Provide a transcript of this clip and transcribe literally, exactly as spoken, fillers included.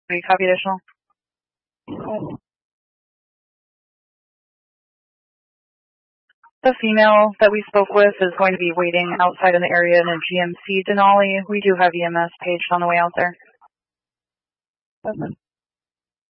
We copy additional. Cool. The female that we spoke with is going to be waiting outside in the area in a G M C Denali. We do have E M S paged on the way out there.